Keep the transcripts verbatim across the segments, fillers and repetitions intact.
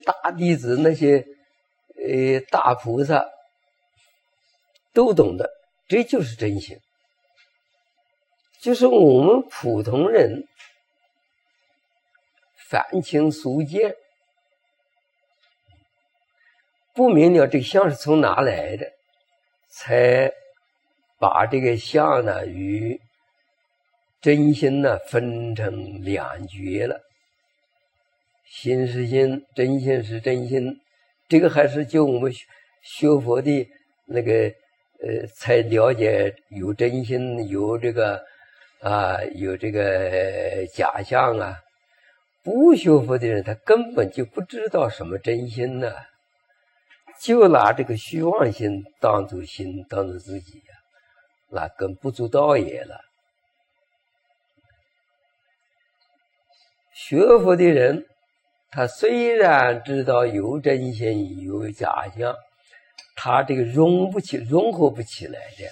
大弟子那些呃大菩萨都懂得，这就是真心。就是我们普通人凡情俗见，不明了这个相是从哪来的，才把这个相呢与真心呢分成两绝了。心是心，真心是真心，这个还是就我们学佛的那个呃才了解有真心，有这个啊有这个假象啊。不学佛的人他根本就不知道什么真心呢、啊，就拿这个虚妄心当作心，当作自己呀、啊，那更不足道也了。学佛的人他虽然知道有真心有假象，他这个融不起融合不起来的。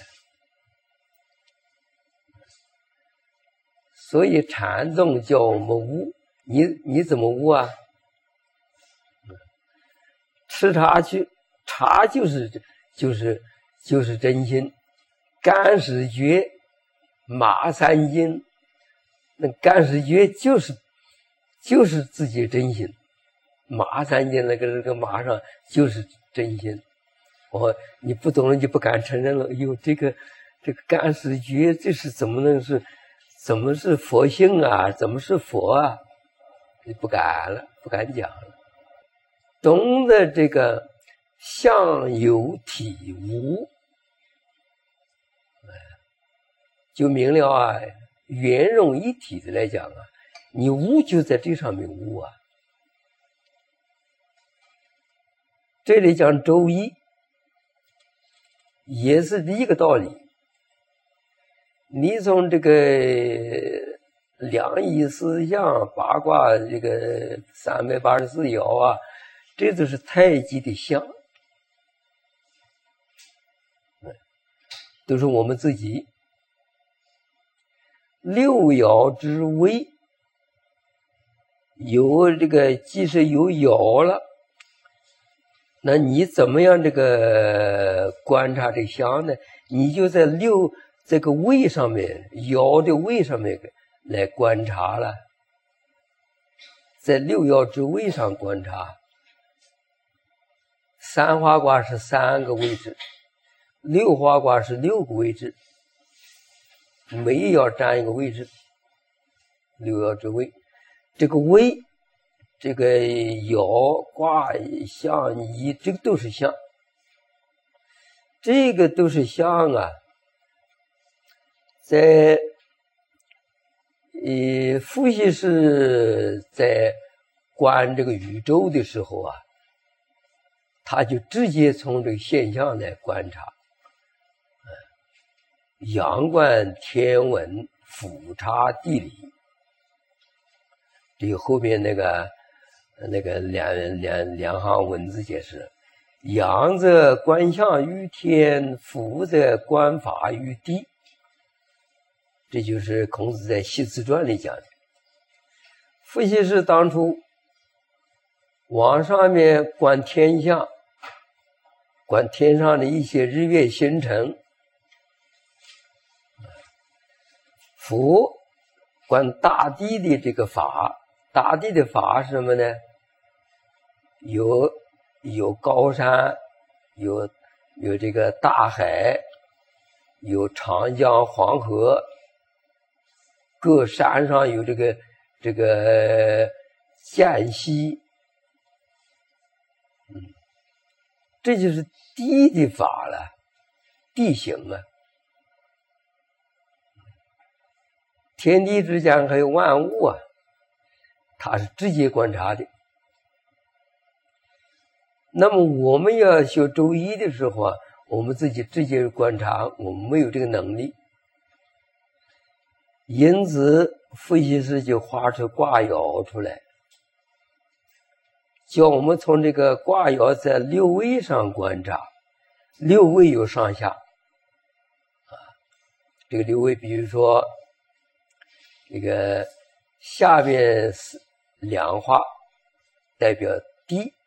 所以禅宗叫我们悟，你你怎么悟啊？吃茶去，茶就是就是就是真心。干石觉马三斤，那干石觉就是就是自己真心。马三斤那个那个马上就是真心。我你不懂了就不敢承认了。哎呦，这个这个干石觉这是怎么能是怎么是佛性啊？怎么是佛啊？你不敢了，不敢讲了。懂得这个相有体无，就明了啊，圆融一体的来讲啊，你无就在这上面无啊。这里讲周易也是一个道理。你从这个两仪四象八卦这个三百八十四爻啊，这都是太极的象，都是我们自己。六爻之微，有这个即使有爻了，那你怎么样这个观察这个象呢？你就在六这个位上面，爻的位上面来观察了，在六爻之位上观察。三花卦是三个位置，六花卦是六个位置，每一爻占一个位置。六爻之位，这个位，这个爻卦象仪，这个都是象，这个都是象啊。在呃伏羲氏在观这个宇宙的时候啊，他就直接从这个现象来观察，阳观天文，俯察地理。这个后面那个那个两两两行文字解释：阳则观象于天，俯则观法于地。这就是孔子在《系辞传》里讲的。伏羲氏当初往上面观天象，观天上的一些日月星辰；俯观大地的这个法。大地的法是什么呢？有有高山，有有这个大海，有长江黄河，各山上有这个这个间隙，嗯，这就是地的法了，地形啊。天地之间还有万物啊，它是直接观察的。那么我们要学周易的时候啊，我们自己直接观察，我们没有这个能力。因此伏羲氏就画出卦爻出来，叫我们从这个卦爻在六位上观察。六位有上下啊，这个六位比如说这个下面是两画代表地，